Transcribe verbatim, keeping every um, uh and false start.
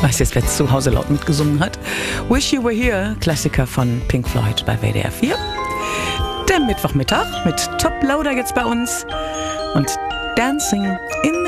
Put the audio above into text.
weiß jetzt, wer zu Hause laut mitgesungen hat. Wish You Were Here, Klassiker von Pink Floyd bei W D R vier. Der Mittwochmittag mit Top Loader jetzt bei uns und Dancing in